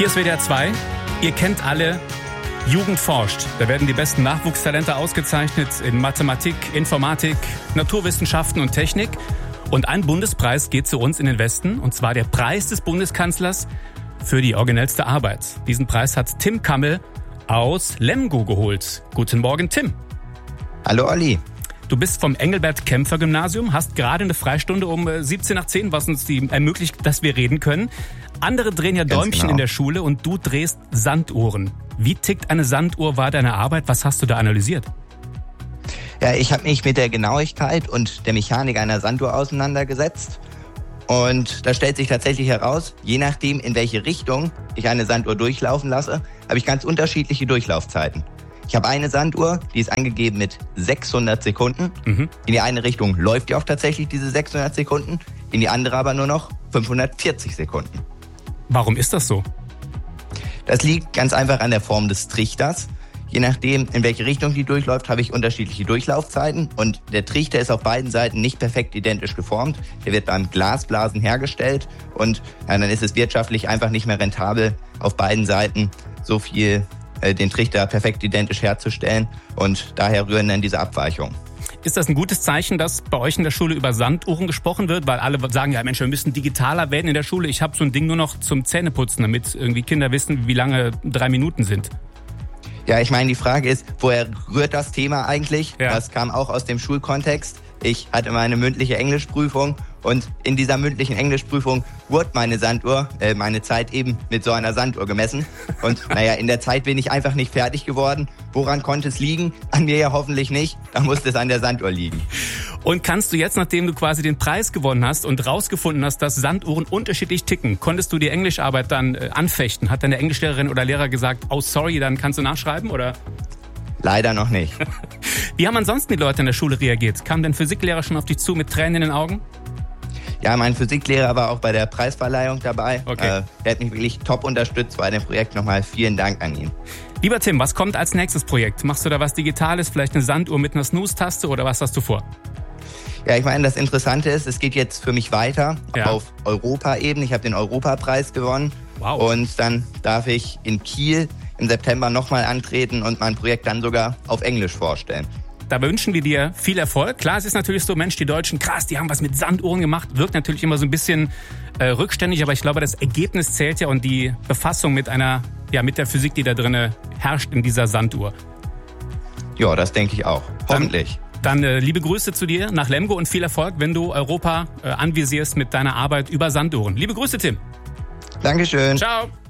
Hier ist WDR 2. Ihr kennt alle Jugend forscht. Da werden die besten Nachwuchstalente ausgezeichnet in Mathematik, Informatik, Naturwissenschaften und Technik. Und ein Bundespreis geht zu uns in den Westen, und zwar der Preis des Bundeskanzlers für die originellste Arbeit. Diesen Preis hat Tim Kammel aus Lemgo geholt. Guten Morgen, Tim. Hallo, Olli. Du bist vom Engelbert-Kämpfer-Gymnasium, hast gerade eine Freistunde um 17:10, was uns ermöglicht, dass wir reden können. Andere drehen ja Däumchen in der Schule und du drehst Sanduhren. Wie tickt eine Sanduhr, war deine Arbeit? Was hast du da analysiert? Ja, ich habe mich mit der Genauigkeit und der Mechanik einer Sanduhr auseinandergesetzt. Und da stellt sich tatsächlich heraus, je nachdem, in welche Richtung ich eine Sanduhr durchlaufen lasse, habe ich ganz unterschiedliche Durchlaufzeiten. Ich habe eine Sanduhr, die ist angegeben mit 600 Sekunden. In die eine Richtung läuft die auch tatsächlich diese 600 Sekunden, in die andere aber nur noch 540 Sekunden. Warum ist das so? Das liegt ganz einfach an der Form des Trichters. Je nachdem, in welche Richtung die durchläuft, habe ich unterschiedliche Durchlaufzeiten. Und der Trichter ist auf beiden Seiten nicht perfekt identisch geformt. Der wird beim Glasblasen hergestellt. Und dann ist es wirtschaftlich einfach nicht mehr rentabel, auf beiden Seiten so viel den Trichter perfekt identisch herzustellen. Und daher rühren dann diese Abweichungen. Ist das ein gutes Zeichen, dass bei euch in der Schule über Sanduhren gesprochen wird? Weil alle sagen, ja Mensch, wir müssen digitaler werden in der Schule. Ich habe so ein Ding nur noch zum Zähneputzen, damit irgendwie Kinder wissen, wie lange 3 Minuten sind. Ja, ich meine, die Frage ist, woher rührt das Thema eigentlich? Ja. Das kam auch aus dem Schulkontext. Ich hatte meine mündliche Englischprüfung und in dieser mündlichen Englischprüfung wurde meine Sanduhr, meine Zeit eben mit so einer Sanduhr gemessen. Und in der Zeit bin ich einfach nicht fertig geworden. Woran konnte es liegen? An mir ja hoffentlich nicht. Da musste es an der Sanduhr liegen. Und kannst du jetzt, nachdem du quasi den Preis gewonnen hast und rausgefunden hast, dass Sanduhren unterschiedlich ticken, konntest du die Englischarbeit dann anfechten? Hat deine Englischlehrerin oder Lehrer gesagt, oh sorry, dann kannst du nachschreiben, oder? Leider noch nicht. Wie haben ansonsten die Leute in der Schule reagiert? Kam dein Physiklehrer schon auf dich zu mit Tränen in den Augen? Ja, mein Physiklehrer war auch bei der Preisverleihung dabei. Okay. Der hat mich wirklich top unterstützt bei dem Projekt. Nochmal vielen Dank an ihn. Lieber Tim, was kommt als nächstes Projekt? Machst du da was Digitales, vielleicht eine Sanduhr mit einer Snooze-Taste, oder was hast du vor? Ja, ich meine, das Interessante ist, es geht jetzt für mich weiter auf Europaebene. Ich habe den Europapreis gewonnen. Wow. Und dann darf ich in Kiel im September nochmal antreten und mein Projekt dann sogar auf Englisch vorstellen. Da wünschen wir dir viel Erfolg. Klar, es ist natürlich so, Mensch, die Deutschen, krass, die haben was mit Sanduhren gemacht. Wirkt natürlich immer so ein bisschen rückständig, aber ich glaube, das Ergebnis zählt ja und die Befassung mit mit der Physik, die da drin herrscht in dieser Sanduhr. Ja, das denke ich auch. Hoffentlich. Dann liebe Grüße zu dir nach Lemgo und viel Erfolg, wenn du Europa anvisierst mit deiner Arbeit über Sanduhren. Liebe Grüße, Tim. Dankeschön. Ciao.